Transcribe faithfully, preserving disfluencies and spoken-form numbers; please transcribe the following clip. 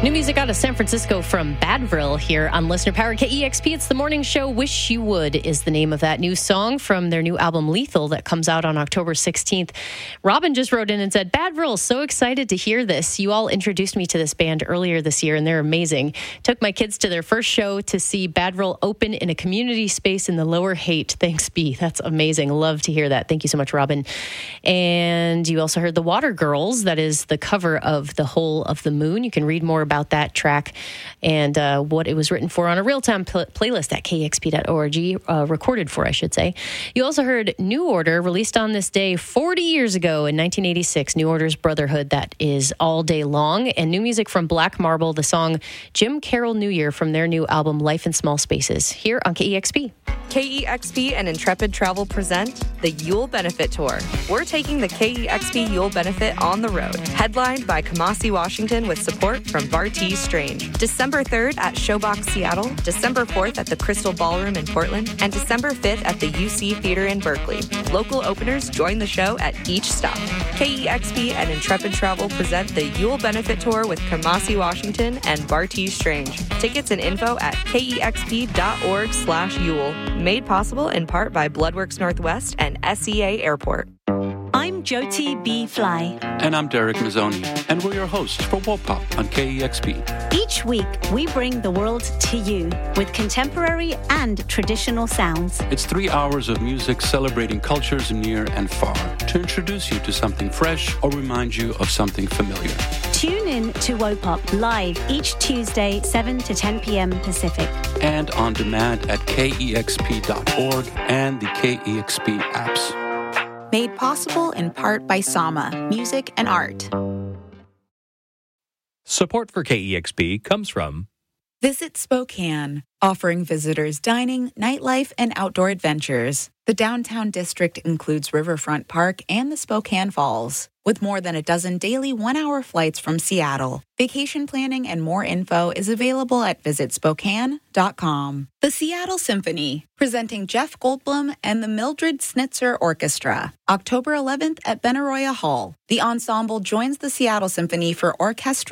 New music out of San Francisco from Badville here on Listener Power K E X P. It's the morning show. Wish You Would is the name of that new song from their new album Lethal that comes out on October sixteenth. Robin just wrote in and said, Badville, so excited to hear this. You all introduced me to this band earlier this year and they're amazing. Took my kids to their first show to see Badville open in a community space in the Lower Haight. Thanks, B. That's amazing. Love to hear that. Thank you so much, Robin. And you also heard The Water Girls. That is the cover of The Hole of the Moon. You can read more about about that track and uh, what it was written for on a real-time pl- playlist at K E X P dot org, uh, recorded for, I should say. You also heard New Order, released on this day forty years ago in nineteen eighty-six, New Order's Brotherhood, that is all day long, and new music from Black Marble, the song Jim Carroll New Year from their new album Life in Small Spaces, here on K E X P. K E X P and Intrepid Travel present the Yule Benefit Tour. We're taking the K E X P Yule Benefit on the road, headlined by Kamasi Washington with support from Bartees Strange. December third at Showbox Seattle, December fourth at the Crystal Ballroom in Portland, and December fifth at the U C Theater in Berkeley. Local openers join the show at each stop. K E X P and Intrepid Travel present the Yule Benefit Tour with Kamasi Washington and Bartees Strange. Tickets and info at K E X P dot org slash Yule. Made possible in part by Bloodworks Northwest and S E A Airport. I'm Jyoti B. Fly. And I'm Derek Mazzoni, and we're your hosts for Woke Pop on K E X P. Each week, we bring the world to you with contemporary and traditional sounds. It's three hours of music celebrating cultures near and far to introduce you to something fresh or remind you of something familiar. Tune in to Woke Pop live each Tuesday, seven to ten p.m. Pacific. And on demand at K E X P dot org and the K E X P apps. Made possible in part by Sama, music and art. Support for K E X P comes from Visit Spokane, offering visitors dining, nightlife, and outdoor adventures. The downtown district includes Riverfront Park and the Spokane Falls, with more than a dozen daily one-hour flights from Seattle. Vacation planning and more info is available at visit spokane dot com. The Seattle Symphony, presenting Jeff Goldblum and the Mildred Snitzer Orchestra, October eleventh at Benaroya Hall. The ensemble joins the Seattle Symphony for orchestral